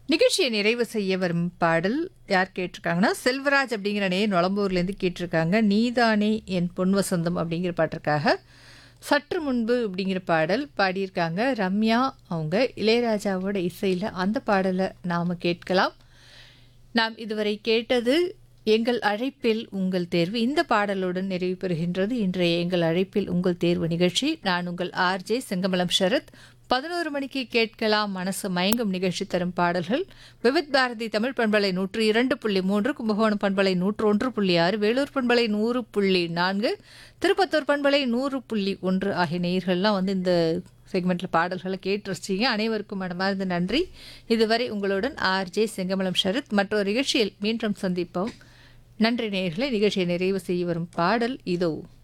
நிகழ்ச்சியை நிறைவு செய்ய வரும் பாடல் யார் கேட்டிருக்காங்கன்னா, செல்வராஜ் அப்படிங்கிற நேயர் நொளம்பூர்லேருந்து கேட்டிருக்காங்க. நீதானே என் பொன் வசந்தம் அப்படிங்கிற பாட்டிற்காக சற்று முன்பு அப்படிங்கிற பாடல் பாடியிருக்காங்க ரம்யா. அவங்க இளையராஜாவோட இசையில் அந்த பாடலை நாம் கேட்கலாம். நாம் இதுவரை கேட்டது எங்கள் அழைப்பில் உங்கள் தேர்வு. இந்த பாடலுடன் நிறைவு பெறுகின்றது இன்றைய எங்கள் அழைப்பில் உங்கள் தேர்வு நிகழ்ச்சி. நான் உங்கள் ஆர்ஜே செங்கமலம் ஷரத். 11 மணிக்கு கேட்கலாம் மனசு மயங்கும் நிகழ்ச்சி தரும் பாடல்கள். விவித் பாரதி தமிழ் பண்பலை 102.3, கும்பகோணம் பண்பலை 101.6, வேலூர் பண்பலை 100.4, திருப்பத்தூர் பண்பலை 100.1 ஆகிய நேயர்கள்லாம் இந்த செக்மெண்ட்டில் பாடல்களை கேட்டு ரசிச்சிங்க. அனைவருக்கும் மனமார்ந்த நன்றி. இதுவரை உங்களுடன் ஆர்ஜே செங்கமலம் ஷரத். மற்றொரு நிகழ்ச்சியில் மீண்டும் சந்திப்போம். நன்றி நேயர்களே. நிகழ்ச்சியை நிறைவு செய்ய வரும் பாடல் இதோ.